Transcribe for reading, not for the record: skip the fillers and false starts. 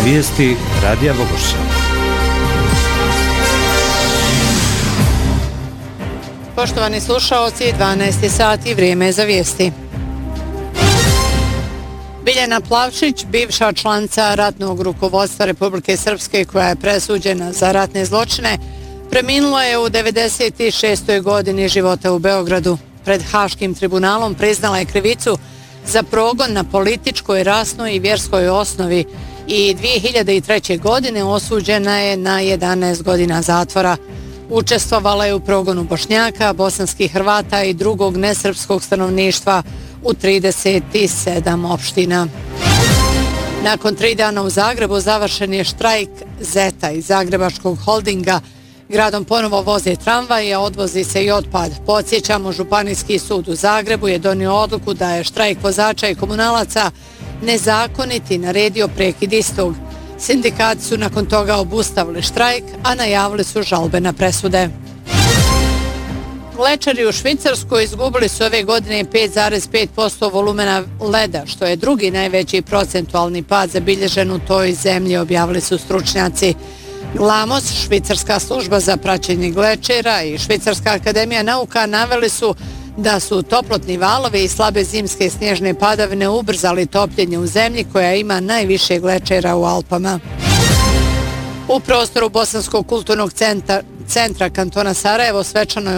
Vijesti Radija Bogorša. Poštovani slušaoci, 12 sati, vrijeme je za vijesti. Biljana Plavšić, bivša članica ratnog rukovodstva Republike Srpske koja je presuđena za ratne zločine, preminula je u 96. godini života u Beogradu. Pred Haškim tribunalom priznala je krivicu za progon na političkoj, rasnoj i vjerskoj osnovi i 2003. godine osuđena je na 11 godina zatvora. Učestvovala je u progonu Bošnjaka, bosanskih Hrvata i drugog nesrpskog stanovništva u 37 opština. Nakon 3 dana u Zagrebu završen je štrajk Zeta iz Zagrebačkog holdinga. Gradom ponovo voze tramvaje, a odvozi se i otpad. Podsjećamo, Županijski sud u Zagrebu je donio odluku da je štrajk vozača i komunalaca nezakonit i naredio prekid istog. Sindikati su nakon toga obustavili štrajk, a najavili su žalbe na presude. Glečeri u Švicarskoj izgubili su ove godine 5,5% volumena leda, što je drugi najveći procentualni pad zabilježen u toj zemlji, objavili su stručnjaci. GLAMOS, švicarska služba za praćenje glečera i Švicarska akademija nauka naveli su da su toplotni valovi i slabe zimske snježne padavine ubrzali topljenje u zemlji koja ima najviše glečera u Alpama. U prostoru Bosanskog kulturnog centra kantona Sarajevo svečano je